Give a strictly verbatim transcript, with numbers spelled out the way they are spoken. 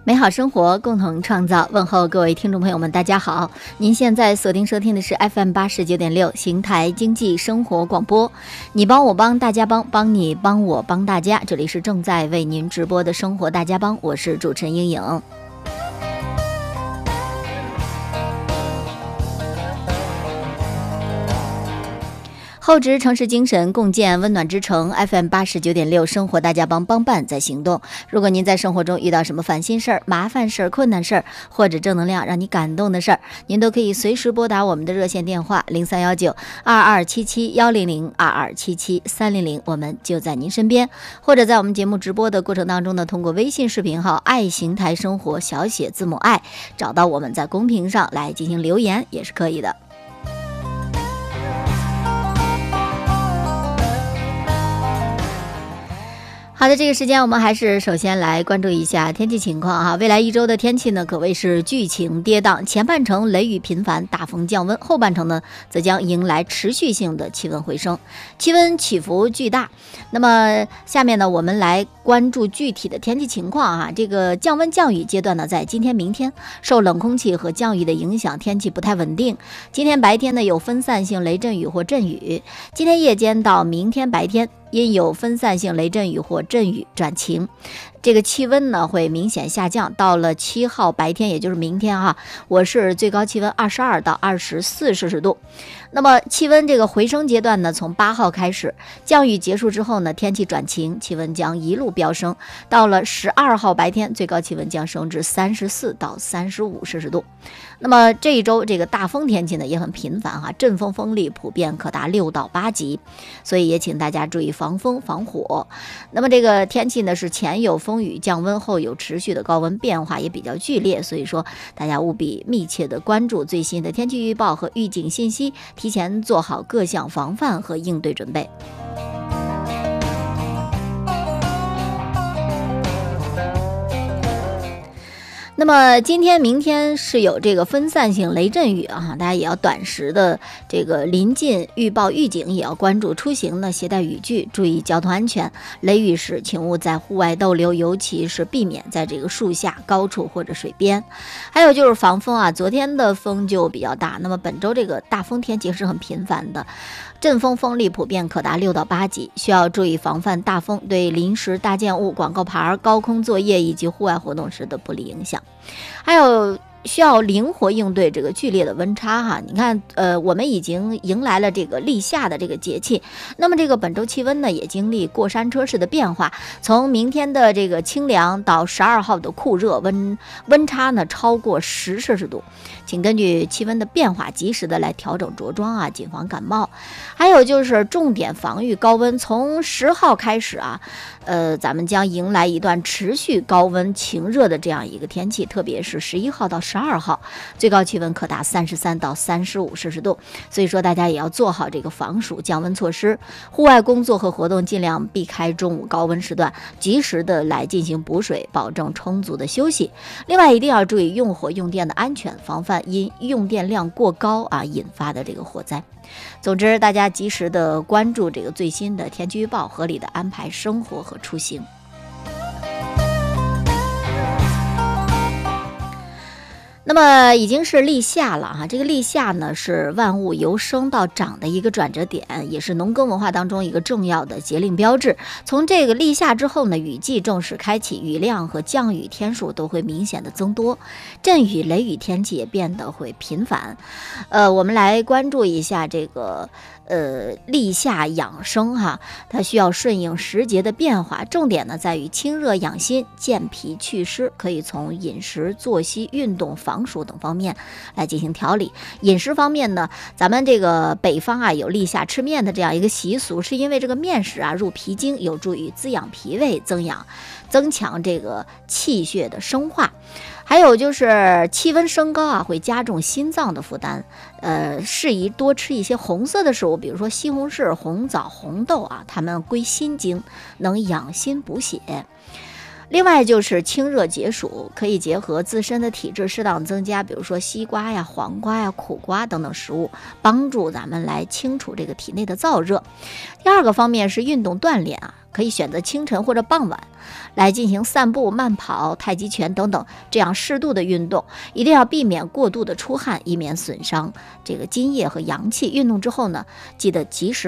美好生活，共同创造。问候各位听众朋友们，大家好！您现在锁定收听的是 F M 八十九点六邢台经济生活广播。你帮我帮大家帮，帮你帮我帮大家。这里是正在为您直播的生活大家帮，我是主持人英颖。厚植城市精神，共建温暖之城。 F M 八十九点六生活大家帮，帮办在行动。如果您在生活中遇到什么烦心事儿、麻烦事儿、困难事儿，或者正能量让你感动的事儿，您都可以随时拨打我们的热线电话零三幺九二二七七幺零零二二七七三零零，我们就在您身边。或者在我们节目直播的过程当中呢，通过微信视频号爱邢台生活小写字母爱找到我们，在公屏上来进行留言也是可以的。好的，这个时间我们还是首先来关注一下天气情况哈。未来一周的天气呢，可谓是剧情跌宕，前半程雷雨频繁，大风降温，后半程呢则将迎来持续性的气温回升，气温起伏巨大。那么下面呢，我们来关注具体的天气情况啊。这个降温降雨阶段呢，在今天明天受冷空气和降雨的影响，天气不太稳定。今天白天呢有分散性雷阵雨或阵雨，今天夜间到明天白天因有分散性雷阵雨或阵雨转晴，这个气温呢会明显下降。到了七号白天，也就是明天哈，我是最高气温二十二到二十四摄氏度。那么气温这个回升阶段呢，从八号开始，降雨结束之后呢，天气转晴，气温将一路飙升。到了十二号白天，最高气温将升至三十四到三十五摄氏度。那么这一周这个大风天气呢也很频繁哈，阵风风力普遍可达六到八级，所以也请大家注意防风防火。那么这个天气呢是前有风雨降温，后有持续的高温，变化也比较剧烈，所以说大家务必密切的关注最新的天气预报和预警信息，提前做好各项防范和应对准备。那么今天明天是有这个分散性雷阵雨啊，大家也要短时的这个临近预报预警，也要关注。出行呢携带雨具，注意交通安全。雷雨时请勿在户外逗留，尤其是避免在这个树下、高处或者水边。还有就是防风啊，昨天的风就比较大，那么本周这个大风天气是很频繁的，阵风风力普遍可达六到八级，需要注意防范大风对临时大建物、广告牌、高空作业以及户外活动时的不利影响。还有需要灵活应对这个剧烈的温差哈。你看呃，我们已经迎来了这个立夏的这个节气，那么这个本周气温呢也经历过山车式的变化，从明天的这个清凉到十二号的酷热，温温差呢超过十摄氏度，请根据气温的变化及时的来调整着装啊，谨防感冒。还有就是重点防御高温，从十号开始啊，呃，咱们将迎来一段持续高温晴热的这样一个天气，特别是十一号到十二号，最高气温可达三十三到三十五摄氏度，所以说大家也要做好这个防暑降温措施，户外工作和活动尽量避开中午高温时段，及时的来进行补水，保证充足的休息。另外一定要注意用火用电的安全，防范因用电量过高啊引发的这个火灾。总之，大家及时的关注这个最新的天气预报，合理的安排生活和出行。那么已经是立夏了哈，这个立夏呢是万物由生到长的一个转折点，也是农耕文化当中一个重要的节令标志。从这个立夏之后呢，雨季正式开启，雨量和降雨天数都会明显的增多，阵雨雷雨天气也变得会频繁。呃，我们来关注一下这个呃立夏养生哈，它需要顺应时节的变化，重点呢在于清热养心、健脾祛湿，可以从饮食、作息、运动、防暑等方面来进行调理。饮食方面呢，咱们这个北方啊有立夏吃面的这样一个习俗，是因为这个面食啊入脾经，有助于滋养脾胃，增养增强这个气血的生化。还有就是气温升高啊，会加重心脏的负担，呃，适宜多吃一些红色的食物，比如说西红柿、红枣、红豆啊，它们归心经，能养心补血。 另外就是清热解暑，可以结合自身的体质适当增加，比如说西瓜呀、黄瓜呀、苦瓜等等食物，帮助咱们来清除这个体内的燥热。第二个方面是运动锻炼啊，可以选择清晨或者傍晚来进行散步、慢跑、太极拳等等这样适度的运动，一定要避免过度的出汗，以免损伤这个津液和阳气。运动之后呢，记得及时